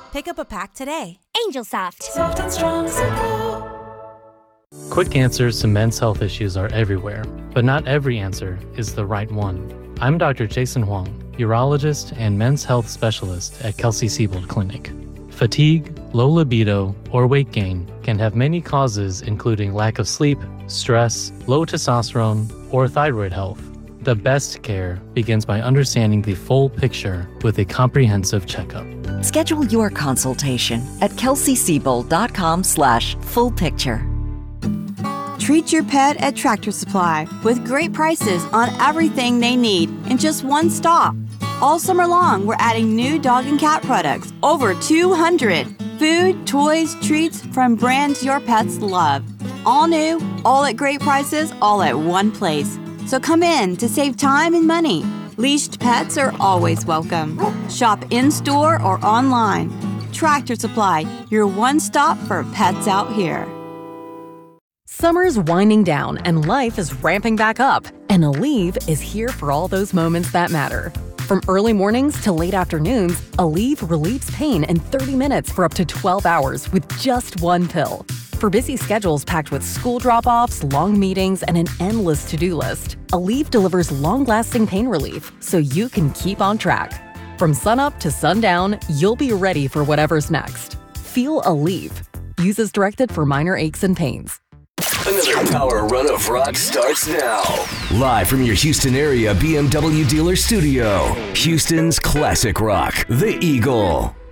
Pick up a pack today. Angel Soft. Soft and strong, simple. Quick answers to men's health issues are everywhere, but not every answer is the right one. I'm Dr. Jason Huang, urologist and men's health specialist at Kelsey-Seybold Clinic. Fatigue, low libido, or weight gain can have many causes, including lack of sleep, stress, low testosterone, or thyroid health. The best care begins by understanding the full picture with a comprehensive checkup. Schedule your consultation at kelseysiebold.com/full picture. Treat your pet at Tractor Supply with great prices on everything they need in just one stop. All summer long, we're adding new dog and cat products, over 200. Food, toys, treats from brands your pets love. All new, all at great prices, all at one place. So come in to save time and money. Leashed pets are always welcome. Shop in-store or online. Tractor Supply, your one stop for pets out here. Summer's winding down and life is ramping back up. And Aleve is here for all those moments that matter. From early mornings to late afternoons, Aleve relieves pain in 30 minutes for up to 12 hours with just one pill. For busy schedules packed with school drop-offs, long meetings, and an endless to-do list, Aleve delivers long-lasting pain relief so you can keep on track. From sunup to sundown, you'll be ready for whatever's next. Feel Aleve. Use as directed for minor aches and pains. Another power run of rock starts now. Live from your Houston area BMW dealer studio, Houston's classic rock, The Eagle.